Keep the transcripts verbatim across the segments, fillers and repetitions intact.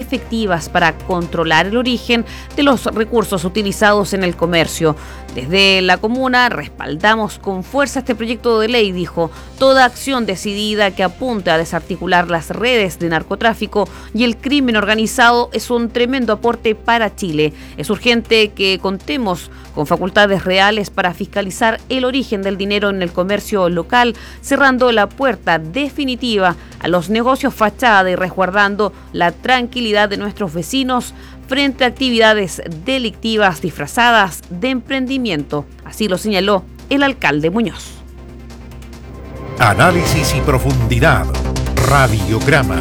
efectivas para controlar el origen de los recursos utilizados en el comercio. Desde la comuna respaldamos con fuerza este proyecto de ley, dijo. Toda acción decidida que apunte a desarticular las redes de narcotráfico y el crimen organizado es un tremendo aporte para Chile. Es urgente que contemos con facultades reales para fiscalizar el origen del dinero en el comercio local, cerrando la puerta definitiva a los negocios fachada y resguardando la tranquilidad de nuestros vecinos frente a actividades delictivas disfrazadas de emprendimiento. Así lo señaló el alcalde Muñoz. Análisis y profundidad. Radiograma.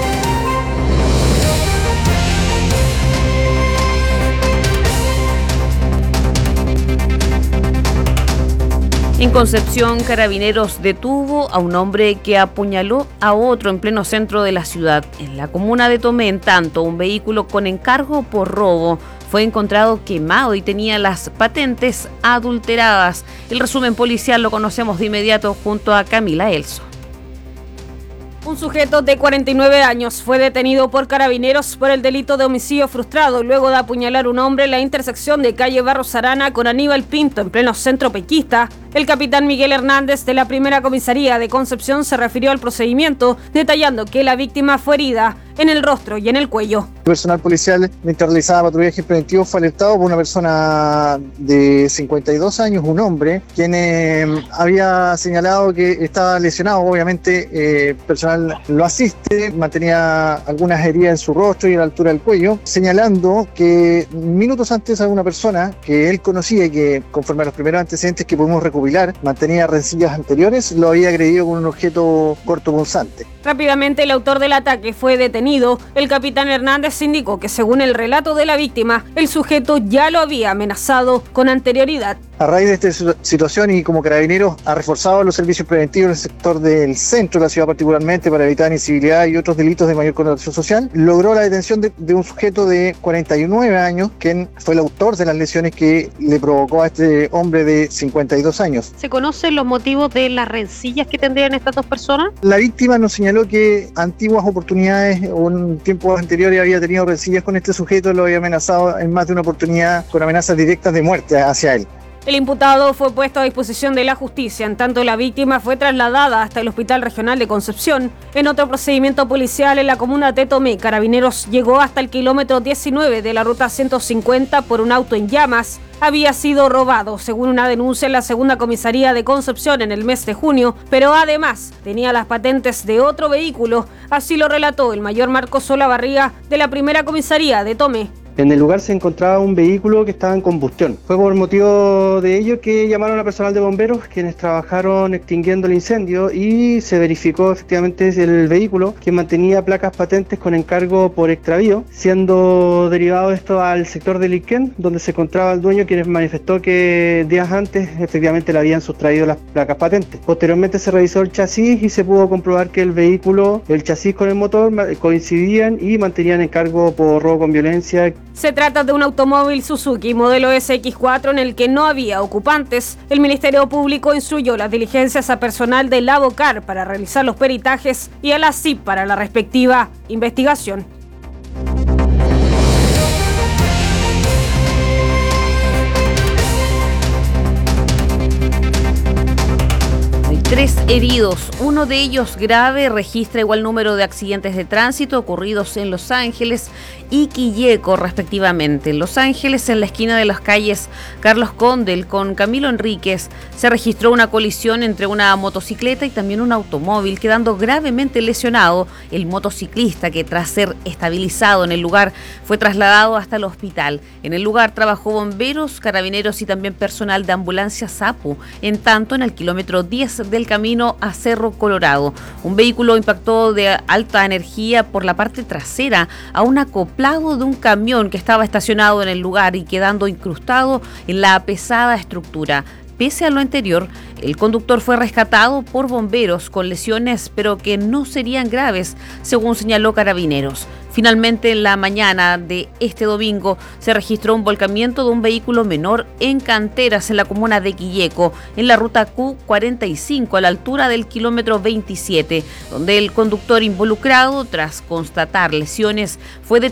En Concepción, Carabineros detuvo a un hombre que apuñaló a otro en pleno centro de la ciudad. En la comuna de Tomé, en tanto, un vehículo con encargo por robo fue encontrado quemado y tenía las patentes adulteradas. El resumen policial lo conocemos de inmediato junto a Camila Elso. Un sujeto de cuarenta y nueve años fue detenido por Carabineros por el delito de homicidio frustrado luego de apuñalar a un hombre en la intersección de calle Barros Arana con Aníbal Pinto en pleno centro pequista. El capitán Miguel Hernández de la primera comisaría de Concepción se refirió al procedimiento, detallando que la víctima fue herida en el rostro y en el cuello. El personal policial mientras realizaba patrullaje preventivo fue alertado por una persona de cincuenta y dos años, un hombre, quien eh, había señalado que estaba lesionado. Obviamente eh, personal lo asiste, mantenía algunas heridas en su rostro y a la altura del cuello, señalando que minutos antes alguna persona que él conocía y que conforme a los primeros antecedentes que pudimos recopilar, mantenía rencillas anteriores, lo había agredido con un objeto cortopunzante. Rápidamente el autor del ataque fue detenido. El capitán Hernández indicó que según el relato de la víctima, el sujeto ya lo había amenazado con anterioridad. A raíz de esta situación y como Carabineros ha reforzado los servicios preventivos en el sector del centro de la ciudad particularmente para evitar incivilidad y otros delitos de mayor connotación social, logró la detención de, de un sujeto de cuarenta y nueve años, quien fue el autor de las lesiones que le provocó a este hombre de cincuenta y dos años. ¿Se conocen los motivos de las rencillas que tendrían estas dos personas? La víctima nos señaló que antiguas oportunidades o en tiempos anteriores había tenido rencillas con este sujeto, lo había amenazado en más de una oportunidad con amenazas directas de muerte hacia él. El imputado fue puesto a disposición de la justicia, en tanto la víctima fue trasladada hasta el Hospital Regional de Concepción. En otro procedimiento policial en la comuna de Tomé, Carabineros llegó hasta el kilómetro diecinueve de la ruta ciento cincuenta por un auto en llamas. Había sido robado, según una denuncia en la segunda comisaría de Concepción en el mes de junio, pero además tenía las patentes de otro vehículo. Así lo relató el mayor Marcos Olavarría de la primera comisaría de Tomé. En el lugar se encontraba un vehículo que estaba en combustión. Fue por motivo de ello que llamaron a personal de bomberos, quienes trabajaron extinguiendo el incendio, y se verificó efectivamente el vehículo que mantenía placas patentes con encargo por extravío, siendo derivado esto al sector de Liquén, donde se encontraba el dueño, quien manifestó que días antes efectivamente le habían sustraído las placas patentes. Posteriormente se revisó el chasis y se pudo comprobar que el vehículo, el chasis con el motor coincidían y mantenían encargo por robo con violencia. Se trata de un automóvil Suzuki modelo ese equis cuatro en el que no había ocupantes. El Ministerio Público instruyó las diligencias a personal del Abocar para realizar los peritajes y a la C I P para la respectiva investigación. Tres heridos, uno de ellos grave, registra igual número de accidentes de tránsito ocurridos en Los Ángeles y Quilleco respectivamente. En Los Ángeles, en la esquina de las calles Carlos Condel con Camilo Enríquez, se registró una colisión entre una motocicleta y también un automóvil, quedando gravemente lesionado el motociclista, que tras ser estabilizado en el lugar fue trasladado hasta el hospital. En el lugar trabajó bomberos, carabineros y también personal de ambulancia SAPU. En tanto, en el kilómetro diez del camino a Cerro Colorado, un vehículo impactó de alta energía por la parte trasera a un acoplado de un camión que estaba estacionado en el lugar y quedando incrustado en la pesada estructura. Pese a lo anterior, el conductor fue rescatado por bomberos con lesiones, pero que no serían graves, según señaló Carabineros. Finalmente, en la mañana de este domingo, se registró un volcamiento de un vehículo menor en canteras en la comuna de Quilleco, en la ruta Q cuarenta y cinco, a la altura del kilómetro veintisiete, donde el conductor involucrado, tras constatar lesiones, fue detenido